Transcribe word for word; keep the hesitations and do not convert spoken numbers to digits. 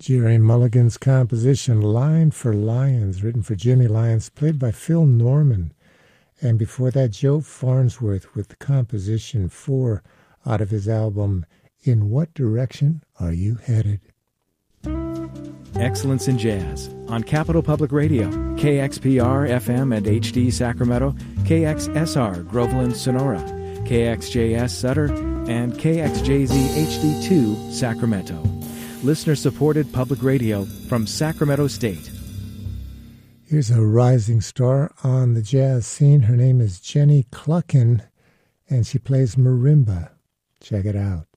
Jerry Mulligan's composition, Line for Lions, written for Jimmy Lyons, played by Phil Norman. And before that, Joe Farnsworth with the composition four out of his album, In What Direction Are You Headed? Excellence in Jazz on Capital Public Radio, K X P R F M and H D Sacramento, K X S R Groveland Sonora, K X J S Sutter, and K X J Z H D two Sacramento. Listener-supported public radio from Sacramento State. Here's a rising star on the jazz scene. Her name is Jenny Cluckin, and she plays marimba. Check it out.